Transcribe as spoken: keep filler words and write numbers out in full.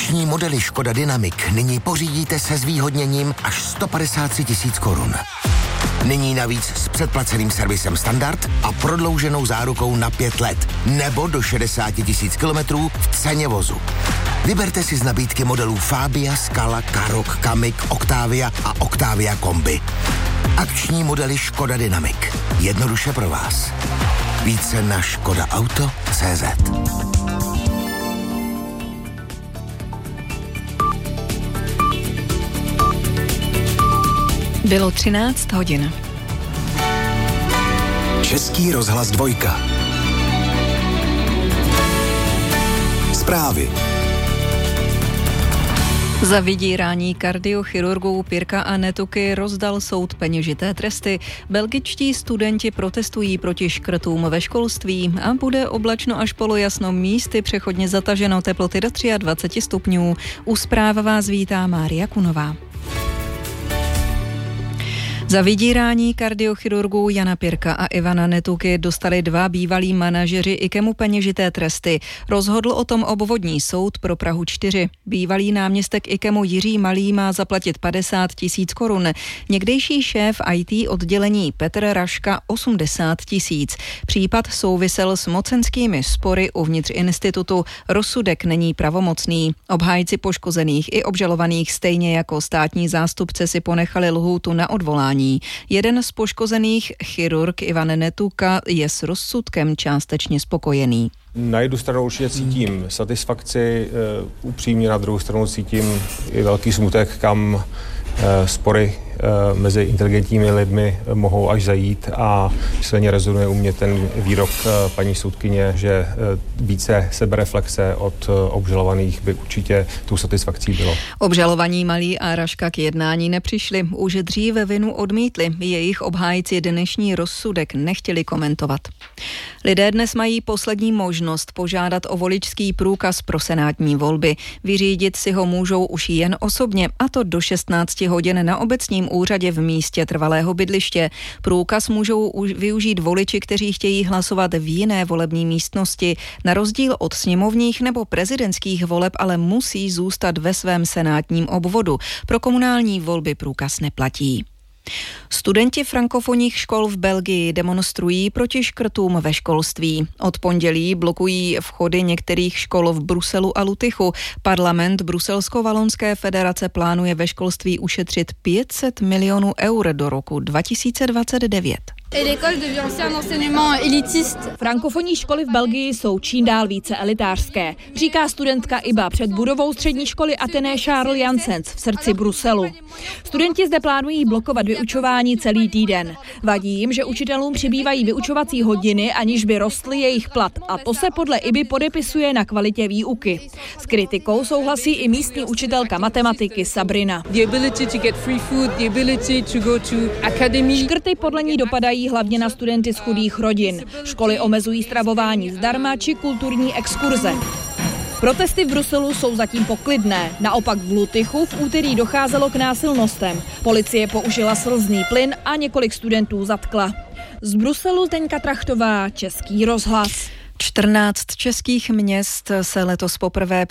Akční modely Škoda Dynamic nyní pořídíte se zvýhodněním až sto padesát tři tisíc korun. Nyní navíc s předplaceným servisem standard a prodlouženou zárukou na pět let nebo do šedesát tisíc kilometrů v ceně vozu. Vyberte si z nabídky modelů Fabia, Scala, Karoq, Kamiq, Octavia a Octavia Kombi. Akční modely Škoda Dynamic. Jednoduše pro vás. Více na škoda auto tečka cé zet. Bylo třináct hodin. Český rozhlas dvojka. Zprávy. Za vydírání kardiochirurgů Pirka a Netuky rozdal soud peněžité tresty. Belgičtí studenti protestují proti škrtům ve školství a bude oblačno až polojasno, místy přechodně zataženo, teploty do dvacet tři stupňů. U zpráv vás vítá Mária Kunová. Za vydírání kardiochirurgů Jana Pirka a Ivana Netuky dostali dva bývalí manažeři IKEMu peněžité tresty. Rozhodl o tom obvodní soud pro Prahu čtyři. Bývalý náměstek IKEMu Jiří Malý má zaplatit padesát tisíc korun. Někdejší šéf í té oddělení Petr Raška osmdesát tisíc. Případ souvisel s mocenskými spory uvnitř institutu. Rozsudek není pravomocný. Obhájci poškozených i obžalovaných stejně jako státní zástupce si ponechali lhůtu na odvolání. Jeden z poškozených, chirurg Ivan Netuka, je s rozsudkem částečně spokojený. Na jednu stranu určitě cítím satisfakci, uh, upřímně na druhou stranu cítím i velký smutek, kam uh, spory uh, mezi inteligentními lidmi mohou až zajít, a silně rezonuje u mě ten výrok uh, paní soudkyně, že uh, více sebereflexe od uh, obžalovaných by určitě tou satisfakcí bylo. Obžalovaní Malý a Raška k jednání nepřišli. Už dříve vinu odmítli. Jejich obhájci dnešní rozsudek nechtěli komentovat. Lidé dnes mají poslední možnost požádat o voličský průkaz pro senátní volby. Vyřídit si ho můžou už jen osobně, a to do šestnáct hodin na obecním úřadě v místě trvalého bydliště. Průkaz můžou využít voliči, kteří chtějí hlasovat v jiné volební místnosti. Na rozdíl od sněmovních nebo prezidentských voleb ale musí zůstat ve svém senátním obvodu. Pro komunální volby průkaz neplatí. Studenti frankofonních škol v Belgii demonstrují proti škrtům ve školství. Od pondělí blokují vchody některých škol v Bruselu a Lutychu. Parlament Bruselsko-valonské federace plánuje ve školství ušetřit pět set milionů eur do roku dva tisíce dvacet devět. Frankofonní školy v Belgii jsou čím dál více elitářské, říká studentka Iba před budovou střední školy Athené Charles Janssens v srdci Bruselu. Studenti zde plánují blokovat vyučování celý týden. Vadí jim, že učitelům přibývají vyučovací hodiny, aniž by rostly jejich plat, a to se podle Iby podepisuje na kvalitě výuky. S kritikou souhlasí i místní učitelka matematiky Sabrina. Škrty podle ní dopadají hlavně na studenty z chudých rodin. Školy omezují stravování zdarma či kulturní exkurze. Protesty v Bruselu jsou zatím poklidné. Naopak v Lutychu v úterý docházelo k násilnostem. Policie použila slzný plyn a několik studentů zatkla. Z Bruselu Zdeňka Trachtová, Český rozhlas. čtrnáct českých měst se letos poprvé